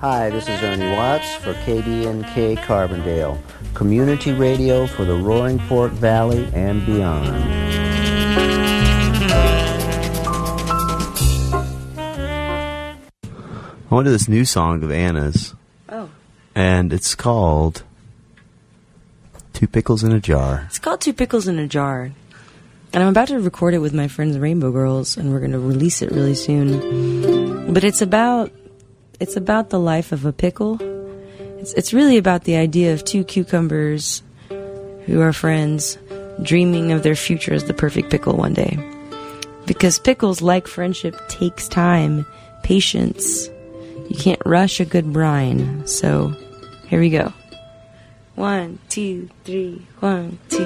Hi, this is Ernie Watts for KDNK Carbondale, community radio for the Roaring Fork Valley and beyond. I went to this new song of Anna's. Oh. And it's called Two Pickles in a Jar. It's called Two Pickles in a Jar. And I'm about to record it with my friends Rainbow Girls, and we're going to release it really soon. But it's about the life of a pickle. It's really about the idea of two cucumbers who are friends, dreaming of their future as the perfect pickle one day. Because pickles, like friendship, takes time, patience. You can't rush a good brine. So, here we go. 1, 2, 3, 1, 2.